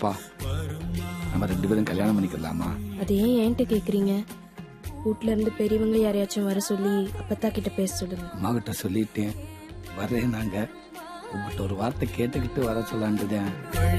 அப்பா, நம்ம 2 பேரும் கல்யாணம் பண்ணிக்கலாமா? அது ஏன் என்கிட்ட கேக்குறீங்க? வீட்ல இருந்து பெரியவங்க யாரையாச்சும் வர சொல்லி அப்பத்தா கிட்ட பேச சொல்லுங்க. அம்மா கிட்ட சொல்லிட்டேன், வரேன். நாங்க உங்ககிட்ட ஒரு வார்த்தை கேட்டுக்கிட்டு வர சொல்லாண்டுதான்.